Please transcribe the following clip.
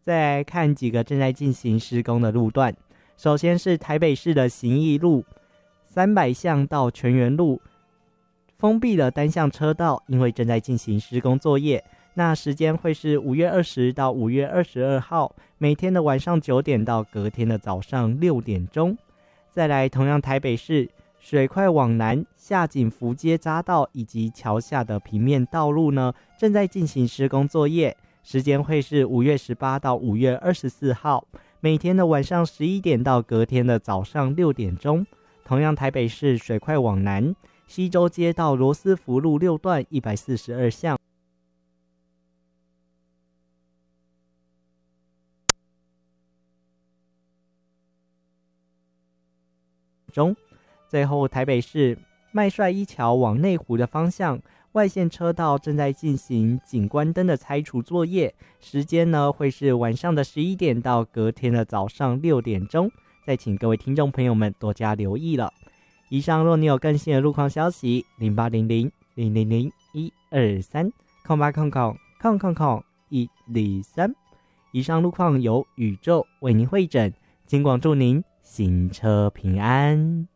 再来看几个正在进行施工的路段。首先是台北市的行义路300巷到全园路封闭了单向车道，因为正在进行施工作业。那时间会是5月20到5月22号，每天的晚上9点到隔天的早上6点钟。再来，同样台北市水快往南下井福街匝道以及桥下的平面道路呢，正在进行施工作业，时间会是5月18到5月24号，每天的晚上11点到隔天的早上6点钟。同样台北市水快往南西周街到罗斯福路6段142巷。最后台北市麦帅一桥往内湖的方向外线车道正在进行景观灯的拆除作业，时间呢会是晚上的11点到隔天的早上6点钟，再请各位听众朋友们多加留意了。以上若你有更新的路况消息，08000001230800000123，以上路况由宇宙为您汇整，金广祝您行车平安。